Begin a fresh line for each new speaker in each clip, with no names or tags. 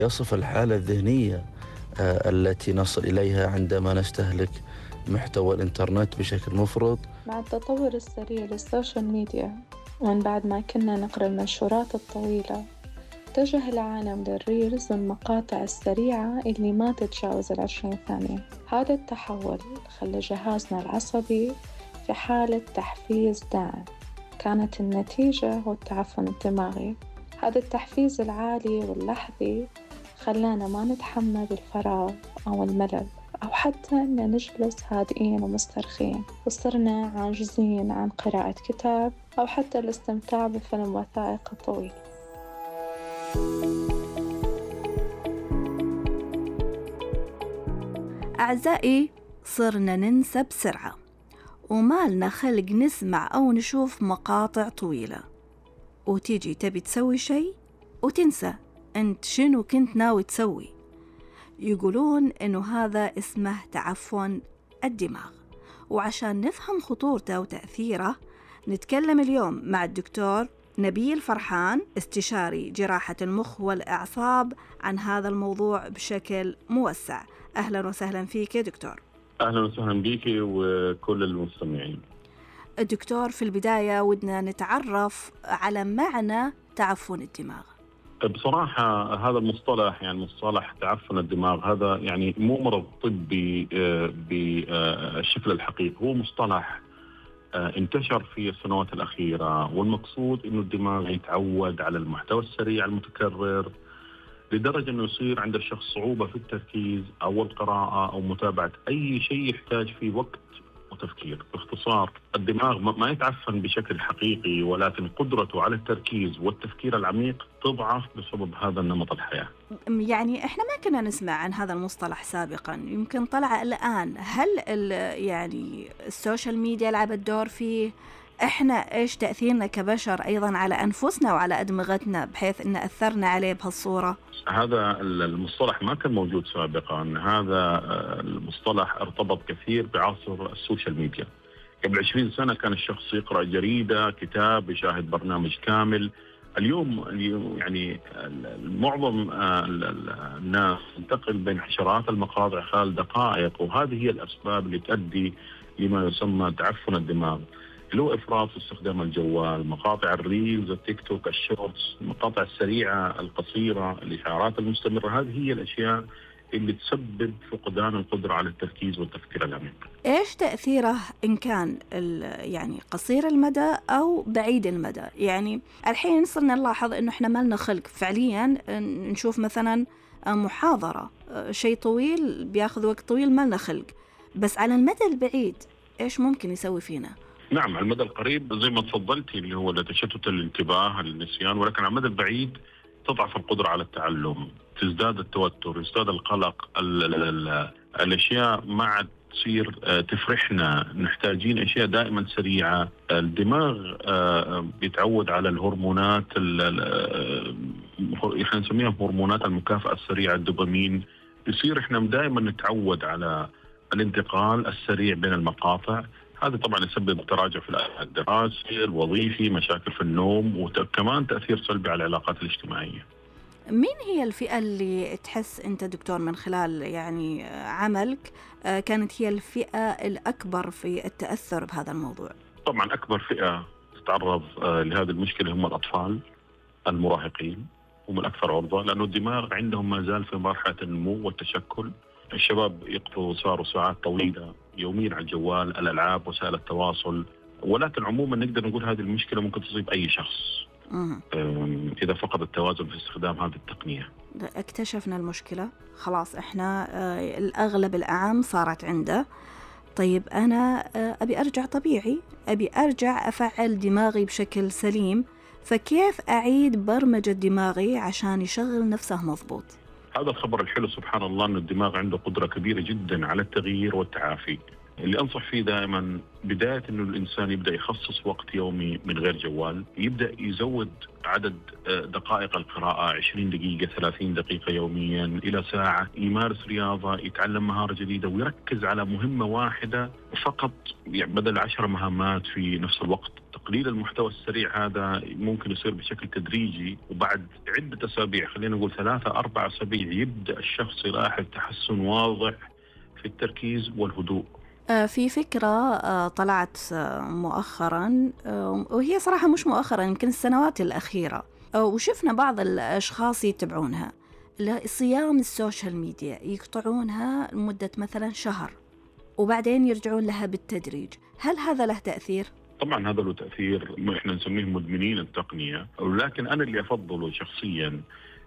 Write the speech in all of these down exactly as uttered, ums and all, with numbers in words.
يصف الحالة الذهنية آه، التي نصل إليها عندما نستهلك محتوى الإنترنت بشكل مفرط.
مع التطور السريع للسوشيال ميديا، ومن بعد ما كنا نقرأ المنشورات الطويلة، اتجه العالم للريلز والمقاطع السريعة اللي ما تتجاوز العشرين ثانية. هذا التحول خلى جهازنا العصبي في حالة تحفيز دائم. كانت النتيجة هو التعفن الدماغي. هذا التحفيز العالي واللحظي خلانا ما نتحمل الفراغ أو الملل، أو حتى أن نجلس هادئين ومسترخين، وصرنا عاجزين عن قراءة كتاب أو حتى الاستمتاع بفيلم وثائقي طويل.
أعزائي، صرنا ننسى بسرعة، وما لنا خلق نسمع أو نشوف مقاطع طويلة، وتيجي تبي تسوي شيء وتنسى أنت شنو كنت ناوي تسوي. يقولون إنه هذا اسمه تعفن الدماغ. وعشان نفهم خطورته وتأثيره نتكلم اليوم مع الدكتور نبيل فرحان، استشاري جراحة المخ والأعصاب، عن هذا الموضوع بشكل موسع. أهلا وسهلا فيك يا دكتور.
أهلا وسهلا بك وكل المستمعين.
الدكتور، في البداية ودنا نتعرف على معنى تعفن الدماغ.
بصراحة هذا المصطلح، يعني مصطلح تعفن الدماغ، هذا يعني مو مرض طبي بالشكل الحقيقي، هو مصطلح انتشر في السنوات الأخيرة، والمقصود إنه الدماغ يتعود على المحتوى السريع المتكرر لدرجة أنه يصير عند الشخص صعوبة في التركيز أو القراءة أو متابعة أي شيء يحتاج فيه وقت وتفكير. باختصار الدماغ ما يتعفن بشكل حقيقي، ولكن قدرته على التركيز والتفكير العميق تضعف بسبب هذا النمط الحياة.
يعني إحنا ما كنا نسمع عن هذا المصطلح سابقا، يمكن طلع الآن. هل يعني السوشيال ميديا لعبت دور فيه؟ إحنا إيش تأثيرنا كبشر أيضا على أنفسنا وعلى أدمغتنا بحيث إن أثرنا عليه بهالصورة؟
هذا المصطلح ما كان موجود سابقا. هذا المصطلح ارتبط كثير بعصر السوشيال ميديا. قبل عشرين سنة كان الشخص يقرأ جريدة، كتاب، يشاهد برنامج كامل. اليوم يعني معظم الناس تنتقل بين عشرات المقاطع خلال دقائق، وهذه هي الأسباب اللي تؤدي لما يسمى تعفن الدماغ، اللي هو إفراط في استخدام الجوال، مقاطع الريلز، التيك توك، الشورتس، المقاطع السريعة القصيرة، الإشعارات المستمرة. هذه هي الأشياء اللي تسبب فقدان القدرة على التركيز والتفكير العميق.
إيش تأثيره إن كان يعني قصير المدى أو بعيد المدى؟ يعني الحين صرنا نلاحظ إنه إحنا ما لنا خلق فعليا نشوف مثلا محاضرة، شيء طويل بياخذ وقت طويل، ما لنا خلق. بس على المدى البعيد إيش ممكن يسوي فينا؟
نعم، على المدى القريب زي ما تفضلتي اللي هو تشتت الانتباه، النسيان، ولكن على المدى البعيد تضعف القدرة على التعلم، تزداد التوتر، يزداد القلق، ال ال ال الأشياء ما عاد تصير تفرحنا، نحتاجين أشياء دائما سريعة. الدماغ بيتعود على الهرمونات، احنا نسميها هرمونات المكافأة السريعة، الدوبامين. يصير احنا دائما نتعود على الانتقال السريع بين المقاطع. هذا طبعا يسبب تراجع في الأداء الدراسي، الوظيفي، مشاكل في النوم، وكمان تأثير سلبي على العلاقات الاجتماعية.
مين هي الفئة اللي تحس أنت دكتور من خلال يعني عملك كانت هي الفئة الأكبر في التأثر بهذا الموضوع؟
طبعا أكبر فئة تتعرض لهذه المشكلة هم الأطفال المراهقين، هم الأكثر عرضة، لأنه الدماغ عندهم ما زال في مرحلة النمو والتشكل. الشباب يقضوا صاروا ساعات طويلة يوميا على الجوال، الألعاب، وسائل التواصل. ولكن عموما نقدر نقول هذه المشكلة ممكن تصيب أي شخص إذا فقد التوازن في استخدام هذه التقنية.
اكتشفنا المشكلة خلاص، إحنا الأغلب الأعم صارت عنده. طيب أنا أبي أرجع طبيعي، أبي أرجع أفعل دماغي بشكل سليم، فكيف أعيد برمجة دماغي عشان يشغل نفسه مضبوط؟
هذا الخبر الحلو سبحان الله، أن الدماغ عنده قدرة كبيرة جدا على التغيير والتعافي. اللي أنصح فيه دائما بداية أنه الإنسان يبدأ يخصص وقت يومي من غير جوال، يبدأ يزود عدد دقائق القراءة، عشرين دقيقة، ثلاثين دقيقة يوميا إلى ساعة، يمارس رياضة، يتعلم مهارة جديدة، ويركز على مهمة واحدة فقط، يعني بدل عشر مهامات في نفس الوقت تقليل المحتوى السريع هذا ممكن يصير بشكل تدريجي، وبعد عدة أسابيع، خلينا نقول ثلاثة أربع أسابيع، يبدأ الشخص يلاحظ تحسن واضح في التركيز والهدوء.
في فكرة طلعت مؤخرا، وهي صراحة مش مؤخرا، يمكن السنوات الأخيرة، وشفنا بعض الأشخاص يتبعونها، صيام السوشيال ميديا، يقطعونها لمدة مثلا شهر وبعدين يرجعون لها بالتدريج. هل هذا له تأثير؟
طبعا هذا له تأثير، احنا نسميه مدمنين التقنية، ولكن أنا اللي أفضله شخصيا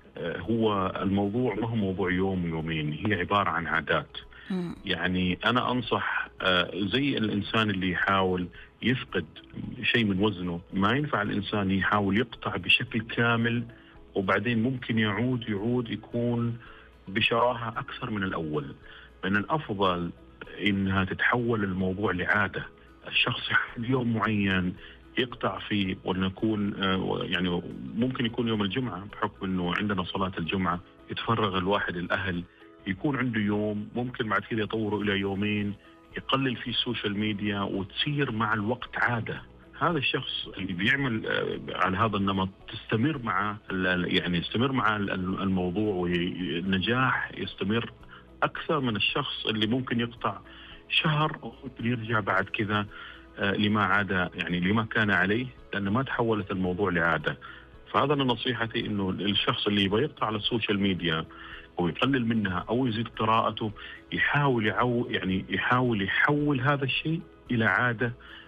هو الموضوع ما هو موضوع يوم ويومين، هي عبارة عن عادات. م. يعني أنا أنصح زي الإنسان اللي يحاول يفقد شيء من وزنه، ما ينفع الإنسان يحاول يقطع بشكل كامل وبعدين ممكن يعود يعود يكون بشراهة أكثر من الأول. من الأفضل إنها تتحول الموضوع لعادة، الشخص يحدد يوم معين يقطع فيه، ولنكون يعني ممكن يكون يوم الجمعة بحكم إنه عندنا صلاة الجمعة، يتفرغ الواحد الأهل، يكون عنده يوم، ممكن بعد كده يطوره إلى يومين، يقلل فيه السوشيال ميديا وتصير مع الوقت عادة. هذا الشخص اللي بيعمل على هذا النمط تستمر معه، يعني يستمر معه الموضوع والنجاح يستمر أكثر من الشخص اللي ممكن يقطع شهر وممكن يرجع بعد كذا لما عاد، يعني لما كان عليه، لأنه ما تحولت الموضوع لعادة. فهذا نصيحتي، إنه الشخص اللي يبغى يقطع على السوشيال ميديا أو يقلل منها أو يزيد قراءته، يحاول يعو يعني يحاول يحول هذا الشيء إلى عادة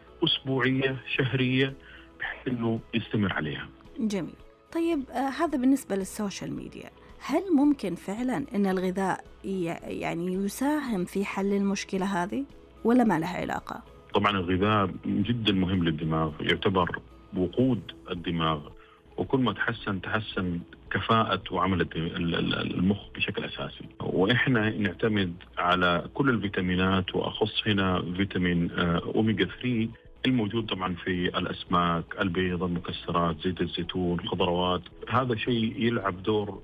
أسبوعية شهرية بحيث إنه يستمر عليها.
جميل. طيب آه هذا بالنسبة للسوشيال ميديا، هل ممكن فعلا أن الغذاء يعني يساهم في حل المشكلة هذه ولا ما لها علاقة؟
طبعا الغذاء جدا مهم للدماغ، يعتبر وقود الدماغ، وكل ما تحسن تحسن كفاءة وعمل المخ بشكل أساسي. وإحنا نعتمد على كل الفيتامينات، وأخص هنا فيتامين أوميجا ثلاثة الموجود طبعا في الأسماك، البيض، المكسرات، زيت الزيتون، الخضروات. هذا شيء يلعب دور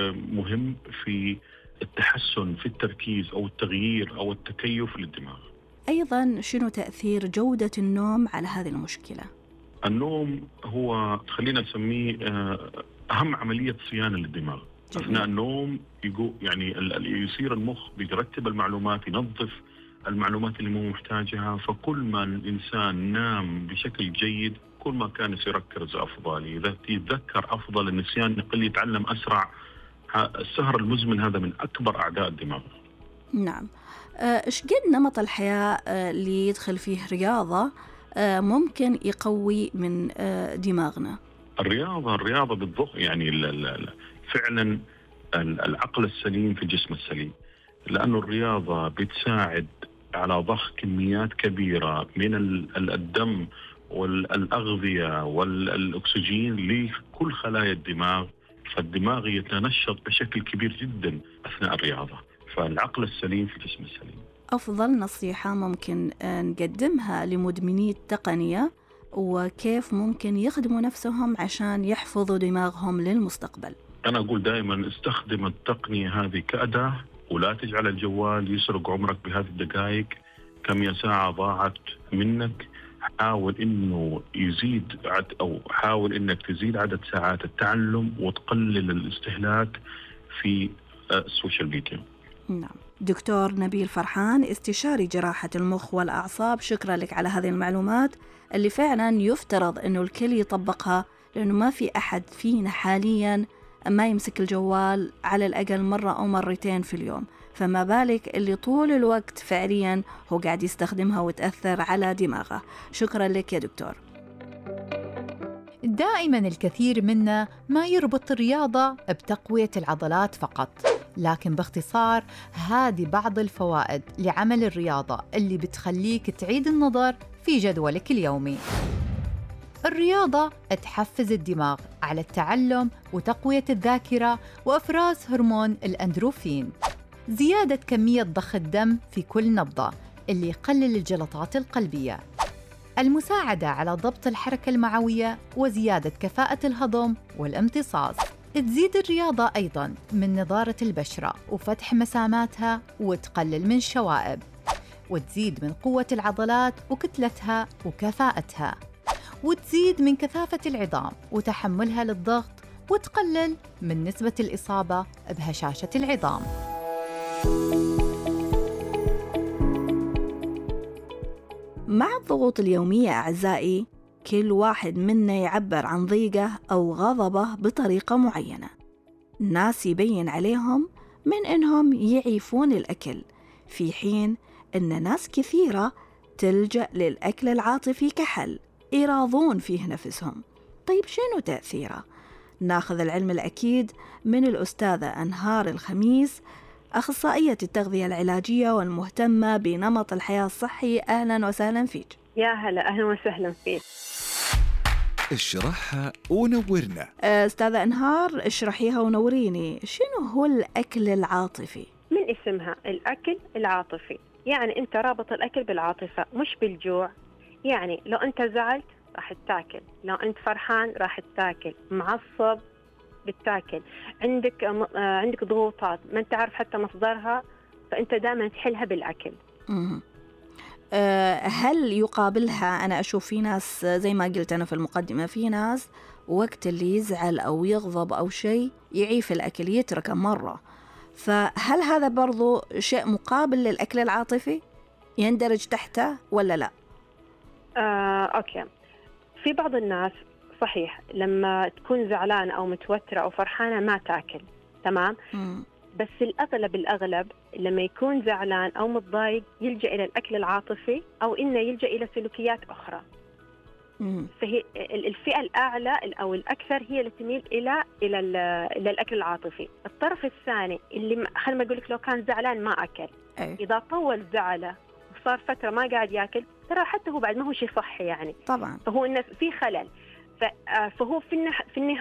مهم في التحسن في التركيز أو التغيير أو التكيف للدماغ.
أيضا شنو تأثير جودة النوم على هذه المشكلة؟
النوم هو خلينا نسميه أهم عملية صيانة للدماغ. جميل. أثناء النوم يقو يعني يصير المخ بيرتب المعلومات، ينظف المعلومات اللي مو محتاجها. فكل ما الإنسان نام بشكل جيد كل ما كان يركز أفضل، إذا يتذكر أفضل، النسيان يقل، يتعلم أسرع. السهر المزمن هذا من أكبر أعداء الدماغ.
نعم. إيش قد نمط الحياة اللي يدخل فيه رياضة ممكن يقوي من دماغنا؟
الرياضة الرياضة بالضبط يعني فعلا العقل السليم في الجسم السليم، لأنه الرياضة بتساعد على ضخ كميات كبيرة من الدم والأغذية والأكسجين لكل خلايا الدماغ، فالدماغ يتنشط بشكل كبير جدا أثناء الرياضة. فالعقل السليم في الجسم السليم.
أفضل نصيحة ممكن نقدمها لمدمني التقنية، وكيف ممكن يخدموا نفسهم عشان يحفظوا دماغهم للمستقبل؟
أنا أقول دائما استخدم التقنية هذه كأداة، ولا تجعل الجوال يسرق عمرك بهذه الدقائق. كم يا ساعة ضاعت منك، حاول إنه يزيد عد أو حاول إنك تزيد عدد ساعات التعلم وتقلل الاستهلاك في السوشيال ميديا.
نعم. دكتور نبيل فرحان، استشاري جراحة المخ والأعصاب، شكرا لك على هذه المعلومات اللي فعلا يفترض أنه الكل يطبقها، لأنه ما في أحد فينا حاليا ما يمسك الجوال على الأقل مرة أو مرتين في اليوم، فما بالك اللي طول الوقت فعليا هو قاعد يستخدمها وتأثر على دماغه. شكرا لك يا دكتور.
دائما الكثير منا ما يربط الرياضة بتقوية العضلات فقط، لكن باختصار هذه بعض الفوائد لعمل الرياضة اللي بتخليك تعيد النظر في جدولك اليومي. الرياضة تحفز الدماغ على التعلم وتقوية الذاكرة وإفراز هرمون الأندروفين، زيادة كمية ضخ الدم في كل نبضة اللي يقلل الجلطات القلبية، المساعدة على ضبط الحركة المعوية وزيادة كفاءة الهضم والامتصاص. تزيد الرياضة أيضاً من نضارة البشرة وفتح مساماتها وتقلل من الشوائب، وتزيد من قوة العضلات وكتلتها وكفاءتها، وتزيد من كثافة العظام وتحملها للضغط، وتقلل من نسبة الإصابة بهشاشة العظام.
مع الضغوط اليومية أعزائي، كل واحد منا يعبر عن ضيقه أو غضبه بطريقة معينة. ناس يبين عليهم من إنهم يعيفون الأكل، في حين إن ناس كثيرة تلجأ للأكل العاطفي كحل يراضون فيه نفسهم. طيب شنو تأثيره؟ ناخذ العلم الأكيد من الأستاذة أنهار الخميس، أخصائية التغذية العلاجية والمهتمة بنمط الحياة الصحي. أهلا وسهلا فيك.
يا هلا، أهلا وسهلا فيك.
اشرحها ونورنا.
أستاذة أنهار، اشرحيها ونوريني، شنو هو الأكل العاطفي؟
من اسمها الأكل العاطفي، يعني أنت رابط الأكل بالعاطفة مش بالجوع. يعني لو أنت زعلت راح تاكل، لو أنت فرحان راح تاكل، معصب بتاكل، عندك عندك ضغوطات ما أنت عارف حتى مصدرها، فأنت دائما تحلها بالأكل.
مم. هل يقابلها، أنا أشوف في ناس زي ما قلت أنا في المقدمة، في ناس وقت اللي يزعل أو يغضب أو شيء يعيف الأكل يتركه مرة، فهل هذا برضو شيء مقابل للأكل العاطفي يندرج تحته ولا لا؟
آه، أوكي. في بعض الناس صحيح لما تكون زعلانة أو متوترة أو فرحانة ما تاكل، تمام؟ م. بس الأغلب الأغلب لما يكون زعلان أو متضايق يلجأ إلى الأكل العاطفي أو إنه يلجأ إلى سلوكيات أخرى. مم. فهي الفئة الأعلى أو الأكثر هي اللي تميل إلى إلى إلى الأكل العاطفي. الطرف الثاني اللي خلينا نقول لك لو كان زعلان ما أكل، أي. إذا طول زعله وصار فترة ما قاعد يأكل، ترى حتى هو بعد ما هو شيء صحي يعني.
طبعا.
فهو الناس في خلل، فهو في النهاية